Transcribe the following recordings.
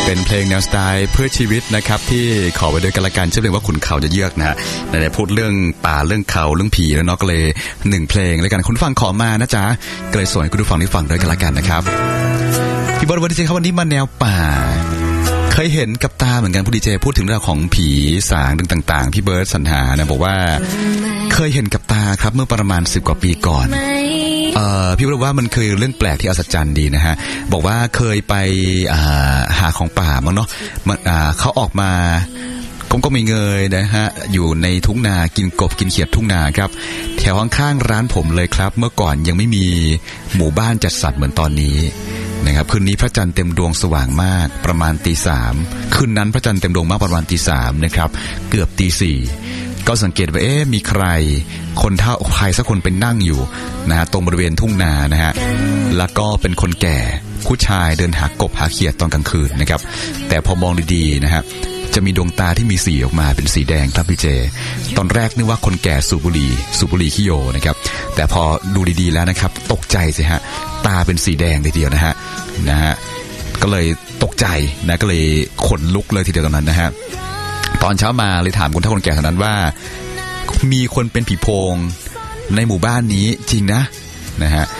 เป็นเพลงแนวสไตล์เพื่อชีวิตนะครับที่ขอไว้ด้วยกันละกันชื่อเพลงว่าขุนเขาจะเยือกนะฮะในพูดเรื่องป่าเรื่องเขาเรื่องผีแล้วเนาะก็เลย1เพลงแล้วกันคุณฟังขอมานะจ๊ะก็เลยส่งให้คุณผู้ฟังได้ฟังด้วยกันละกันนะครับพี่บอลวันนี้ครับวันนี้มาแนวป่าเคยเห็นกับตาเหมือนกันผู้ดีเจพูดถึงเรื่องของผีสางต่างๆพี่เบิร์ดสรรหานะบอกว่าเคยเห็นกับตาครับเมื่อประมาณ10 กว่าปีก่อนพี่บอกว่ามันคือเรื่องแปลกที่อัศจรรย์ดีนะฮะบอกว่าเคยไปหาของป่ามั้งเนาะเขาออกมาก็มีเงยนะฮะอยู่ในทุ่งนากินกบกินเขียดทุ่งนาครับแถวข้างๆร้านผมเลยครับเมื่อก่อนยังไม่มีหมู่บ้านจัดสรรเหมือนตอนนี้นะครับคืนนี้พระจันทร์เต็มดวงสว่างมากประมาณตี 3คืนนั้นพระจันทร์เต็มดวงมากประมาณตี 3นะครับเกือบตี 4ก็สังเกตว่ามีใครคนเฒ่าใครสักคนเป็นนั่งอยู่นะฮะตรงบริเวณทุ่งนานะฮะแล้วก็เป็นคนแก่ผู้ชายเดินหากบหาเขียดตอนกลางคืนนะครับแต่พอมองดีๆนะฮะจะมีดวงตาที่มีสีออกมาเป็นสีแดงครับพี่เจตอนแรกนึกว่าคนแก่สูบบุหรี่ขี้โยนะครับแต่พอดูดีๆแล้วนะครับตกใจสิฮะตาเป็นสีแดงทีเดียวนะฮะก็เลยตกใจนะก็เลยขนลุกเลยทีเดียวตอนนั้นนะฮะตอนเช้ามาเลยถามคนเฒ่าคนแก่คนนั้นว่ามีคนเป็นผีโพงในหมู่บ้านนี้จริงนะฮะ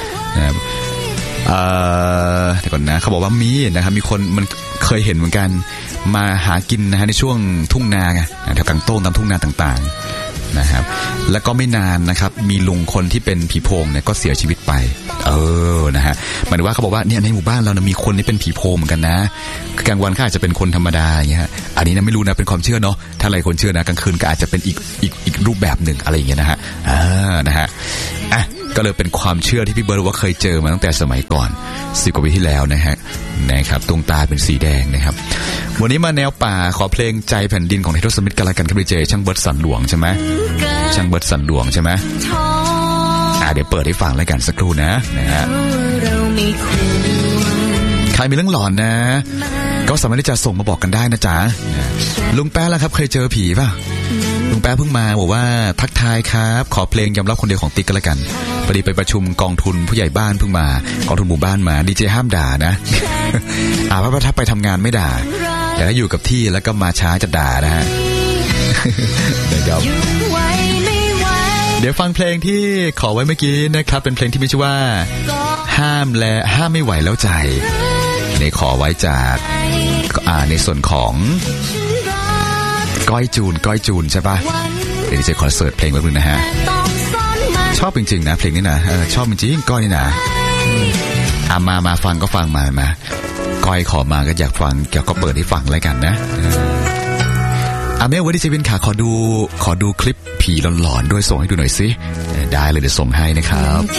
แต่ก่อนนะเขาบอกว่ามีนะครับมีคนมันเคยเห็นเหมือนกันมาหากินนะฮะในช่วงทุ่งนาไงแถวกลางโต้งตามทุ่งนาต่างๆนะครับแล้วก็ไม่นานนะครับมีลุงคนที่เป็นผีโพงเนี่ยก็เสียชีวิตไปนะฮะหมายถึงว่าเขาบอกว่าเนี่ยในหมู่บ้านเรานะมีคนที่เป็นผีโพงเหมือนกันนะกลางวันก็อาจจะเป็นคนธรรมดาอย่างเงี้ยอันนี้นะไม่รู้นะเป็นความเชื่อเนาะถ้าหลายคนเชื่อนะกลางคืนก็อาจจะเป็นอีกรูปแบบหนึ่งอะไรอย่างเงี้ยนะฮะนะฮะก็เลยเป็นความเชื่อที่พี่เบิร์ดว่าเคยเจอมาตั้งแต่สมัยก่อน10 กว่าปีที่แล้วนะครับดวงตาเป็นสีแดงนะครับวันนี้มาแนวป่าขอเพลงใจแผ่นดินของไททอสมิธกันละกันครับพี่เจช่างเบิร์ดสันหลวงใช่ไหมช่างเบิร์ดสันหลวงใช่ไหมเดี๋ยวเปิดให้ฟังแล้วกันสักครู่นะฮะใครมีเรื่องหลอนนะก็สามารถที่จะส่งมาบอกกันได้นะจ๊ะลุงแป๊ะล่ะครับเคยเจอผีป่ะลุงแป๊ะเพิ่งมาบอกว่าทักทายครับขอเพลงยอมรับคนเดียวของติ๊กกันละกันพอดีไปประชุมกองทุนผู้ใหญ่บ้านเพิ่งมากองทุนหมู่บ้านมาดีเจห้ามด่านะเพราะว่าถ้าไปทำงานไม่ด่าแต่ถ้าอยู่กับที่แล้วก็มาช้าจะด่านะฮะเดี๋ยวฟังเพลงที่ขอไว้เมื่อกี้นะครับเป็นเพลงที่มีชื่อว่าห้ามไม่ไหวแล้วใจในขอไว้จากในส่วนของก้อยจูนใช่ปะเดี๋ยวจะขอเสิร์ชเพลงแบบนึงนะฮะชอบจริงๆนะเพลงนี้นะชอบจริงก้อยนี่นะมาฟังก็ฟังมาก้อยขอมาก็อยากฟังก็เปิดให้ฟังแล้วกันนะแม่วันนี้เจวินขาขอดูคลิปผีหลอนๆด้วยส่งให้ดูหน่อยสิได้เลยเดี๋ยวส่งให้นะครับ